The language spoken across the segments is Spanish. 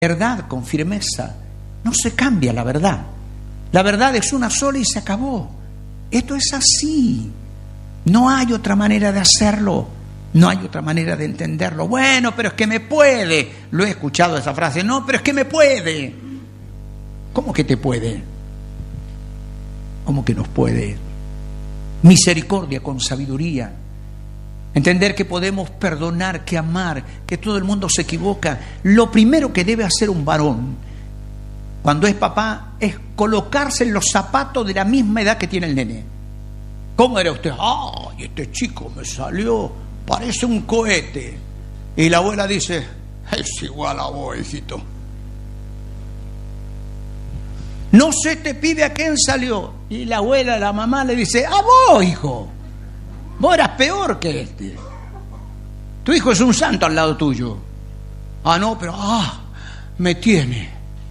verdad con firmeza. No se cambia la verdad. La verdad es una sola y se acabó. Esto es así. No hay otra manera de hacerlo. No hay otra manera de entenderlo. Bueno, pero es que me puede. Lo he escuchado esa frase. No, pero es que me puede. ¿Cómo que te puede? ¿Cómo que nos puede? Misericordia con sabiduría. Entender que podemos perdonar, que amar, que todo el mundo se equivoca. Lo primero que debe hacer un varón cuando es papá es colocarse en los zapatos de la misma edad que tiene el nene. ¿Cómo era usted? ¡Ay, este chico me salió! Parece un cohete. Y la abuela dice: es igual a vos, hijito. No sé este pibe a quién salió. Y la abuela, la mamá le dice: a vos, hijo. Vos eras peor que este. Tu hijo es un santo al lado tuyo. Ah, no, pero me tiene.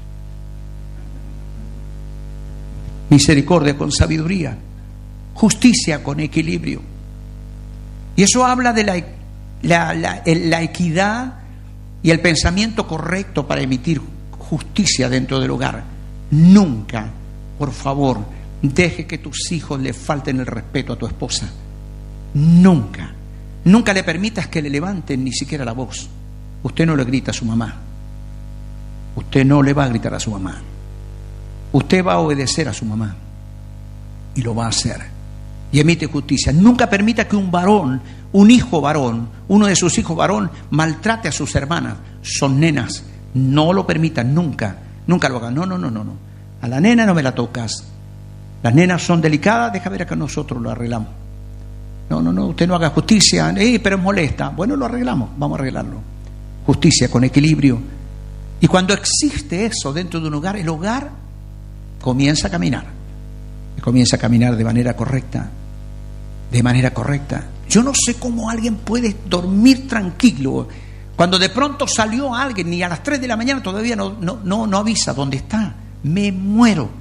Misericordia con sabiduría. Justicia con equilibrio. Y eso habla de la equidad y el pensamiento correcto para emitir justicia dentro del hogar. Nunca, por favor, deje que tus hijos le falten el respeto a tu esposa. Nunca. Nunca le permitas que le levanten ni siquiera la voz. Usted no le grita a su mamá. Usted no le va a gritar a su mamá. Usted va a obedecer a su mamá. Y lo va a hacer. Y emite justicia. Nunca permita que un varón, un hijo varón, uno de sus hijos varón, maltrate a sus hermanas. Son nenas. No lo permitan nunca. Nunca lo hagan. No. A la nena no me la tocas. Las nenas son delicadas. Deja ver acá, nosotros lo arreglamos. No, usted no haga justicia. Pero es molesta. Bueno, lo arreglamos. Vamos a arreglarlo. Justicia con equilibrio. Y cuando existe eso dentro de un hogar, el hogar comienza a caminar. Y comienza a caminar de manera correcta. De manera correcta. Yo no sé cómo alguien puede dormir tranquilo cuando de pronto salió alguien y a las 3 de la mañana todavía no avisa dónde está. Me muero.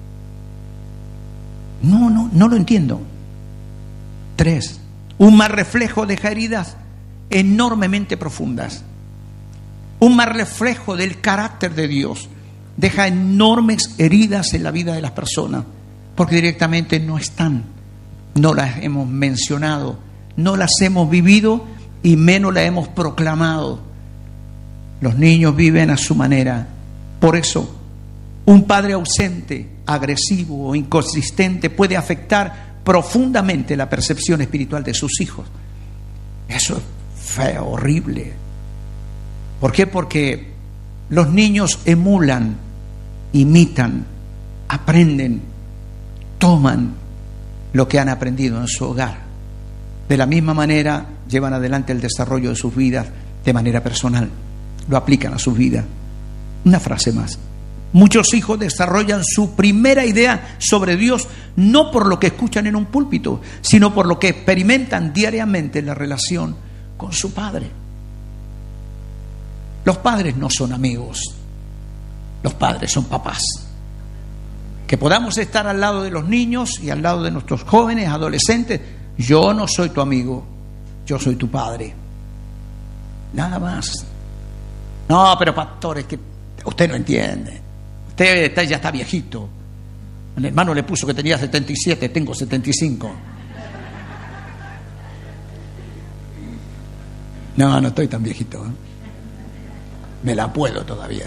No lo entiendo. 3. Un mal reflejo deja heridas enormemente profundas. Un mal reflejo del carácter de Dios deja enormes heridas en la vida de las personas, porque directamente no están, no las hemos mencionado, no las hemos vivido y menos las hemos proclamado. Los niños viven a su manera. Por eso, un padre ausente, agresivo o inconsistente puede afectar profundamente la percepción espiritual de sus hijos. Eso es feo, horrible. ¿Por qué? Porque los niños emulan, imitan, aprenden, toman lo que han aprendido en su hogar. De la misma manera llevan adelante el desarrollo de sus vidas de manera personal. Lo aplican a sus vidas. Una frase más. Muchos hijos desarrollan su primera idea sobre Dios no por lo que escuchan en un púlpito, sino por lo que experimentan diariamente en la relación con su padre. Los padres no son amigos. Los padres son papás. Que podamos estar al lado de los niños y al lado de nuestros jóvenes, adolescentes. Yo no soy tu amigo, yo soy tu padre. Nada más. No, pero pastor, es que usted no entiende. Usted ya está viejito. El hermano le puso que tenía 77, tengo 75. No estoy tan viejito. Me la puedo todavía.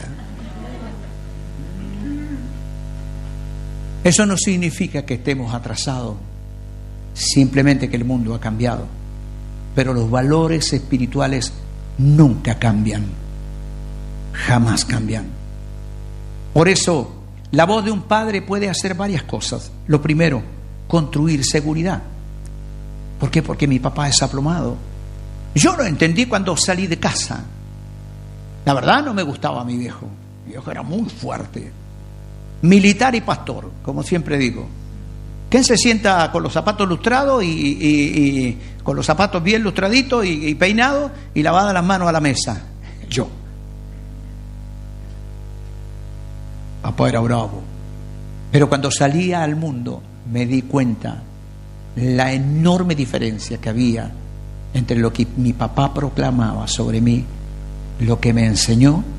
Eso no significa que estemos atrasados, simplemente que el mundo ha cambiado. Pero los valores espirituales nunca cambian, jamás cambian. Por eso, la voz de un padre puede hacer varias cosas. Lo primero, construir seguridad. ¿Por qué? Porque mi papá es aplomado. Yo lo entendí cuando salí de casa. La verdad no me gustaba mi viejo. Mi viejo era muy fuerte. Militar y pastor, como siempre digo. ¿Quién se sienta con los zapatos lustrados y con los zapatos bien lustraditos y peinados y lavadas las manos a la mesa? Yo. Papá era bravo. Pero cuando salía al mundo me di cuenta la enorme diferencia que había entre lo que mi papá proclamaba sobre mí, lo que me enseñó